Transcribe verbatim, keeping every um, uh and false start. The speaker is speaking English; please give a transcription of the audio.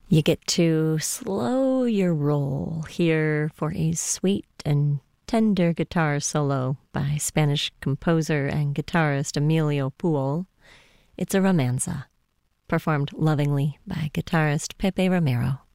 You get to slow your roll here for a sweet and tender guitar solo by Spanish composer and guitarist Emilio Puol. It's a romanza, performed lovingly by guitarist Pepe Romero.